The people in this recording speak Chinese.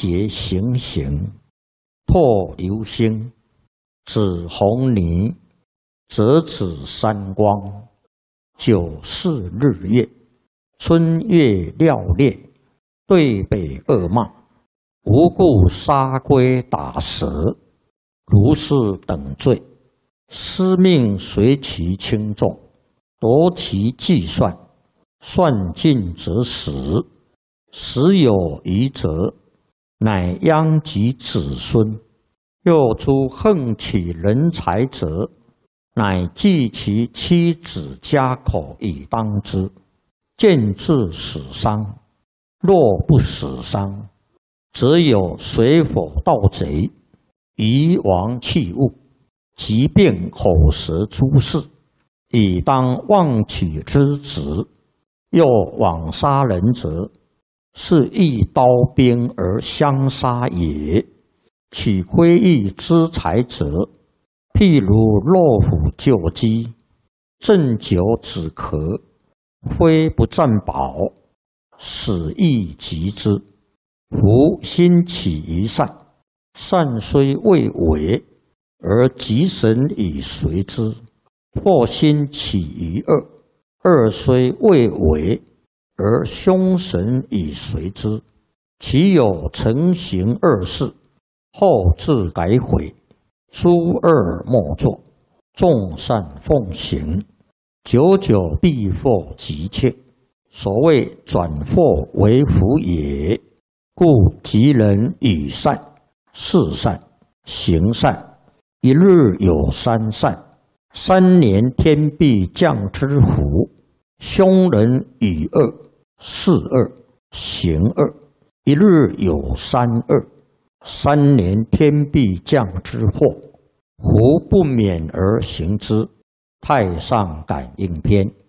劫行刑，拓流星，指红泥，折指山光。九世日月，春月料烈，对北恶骂。无故杀龟打蛇，如是等罪，司命随其轻重，夺其计算，算尽则死。时有余则，乃殃及子孙。又诸横取人才者，乃计其妻子家口以当之，见至死伤。若不死伤，则有水火盗贼，夷王器物，疾病口舌诸事，以当妄取之职。又枉杀人者，是一刀兵而相杀也。取窥益之财者，譬如骆虎救鸡，鸩酒止咳，非不占宝，死亦及之。夫心起于善，善虽未为，而吉神以随之；或心起于恶，恶虽未为，而凶神以随之。其有成行恶事，后自改悔，诸恶莫作，众善奉行，久久必获吉切。所谓转祸为福也。故吉人与善、事善、行善，一日有三善，3年天必降之福。凶人与恶、事恶、行恶，一日有三恶，3年天必降之祸。胡不免而行之。太上感应篇。